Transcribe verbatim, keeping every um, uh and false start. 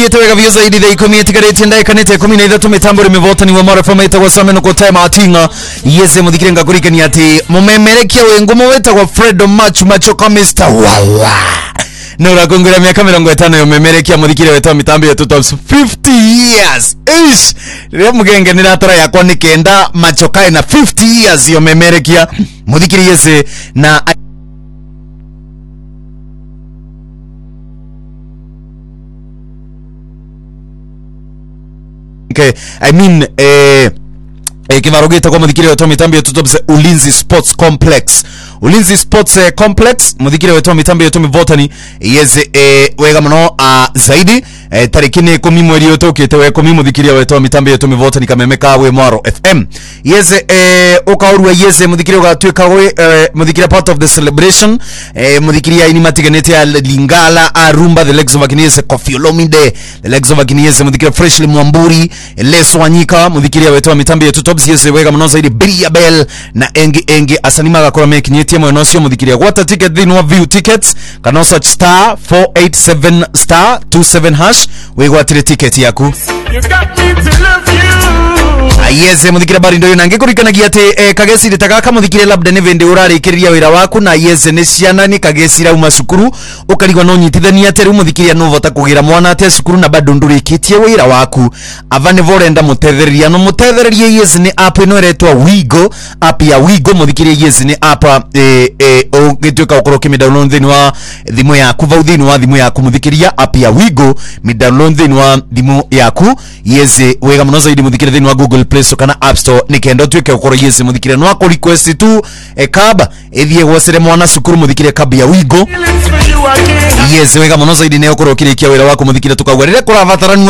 Yetewega vyo zaidi the ikumi etikareti ndai kanete kumi na ithatu mitambo rimevota ni wamara fometa kwa some no kotema atinga yeze mudhikirenga kurika ni ati mumemerekia wengu mweta kwa Fredo Machu Macho kama mister Wawa Nura kongura miaka mirongo itano yo memerekia mudhikire wetu mitambo ya fifty years ish re mugenge niratara yakwa nikenda Macho kai na fifty years yo memerekia mudhikire yeze na Okay, I mean, eh, eh, kivarogeta kwa mudhikiri wetu mitambo ya tutobse Ulinzi Sports Complex. Ulinzi Sports eh, Complex, mudhikiri wetu mitambo ya tumivotani, yeze eh, wega mano uh, zaidi, eh, tarikini kumi mweri yoto ukitewe kumi mudhikiri wetu mitambo ya tumivotani kamemeka we Mwaro F M. Yeze eh, ukaurua yeze mudhikiri wakatueka we eh, mudhikiri part of the celebration, eh, mudhikiri ya inimatiganete ya Lingala, Arumba, the legs of Akinese, Kofi Olomide, the legs of Akinese, mudhikiri Freshly Mwamburi, Leso Wanyika, mudhikiri wetu mitambo ya tutobse yeze wega mano zaidi, Biria Bell, na engi engi, asanima kakura meki nyeti ya mwenosio mudhikiria. Wata ticket dhinu wa view tickets, kanosa star four eight seven star two seven hash, wego atire ticket yaku. You got me to love you. Ayeze mudhikira bari ndoyo nange kurikana giyate eh, kagesi litaka mudhikire labda nevende urari ikiria wira waku na yeze nesiana ni kagesi ra umasukuru ukarigwa no nyitithania ateru mudhikiria no vota kugira mwana ate sukuru na bado nduri ikitie wira waku avane vorenda mutethereria no mutethereria yeze ni app ino iretwa Wigo. App ya Wigo mudhikiria yeze ni app eh, eh, o gitweka ukoroke mi download thini wa thimu yaku vau thini wa thimu yaku mudhikiria app ya Wigo mi download thini wa thimu yaku yeze wega muno zaidi mudhikiria thini wa Google Play Store kana App Store nikendo tweke ukoro yeze mudhikiria no akori request tu e kaba ethie gwosere mwana sukuru mudhikiria kaba ya Wigo yeze wega muno zaidi ne ukoro kirikia wira wako mudhikiria tukagwerere kuravatara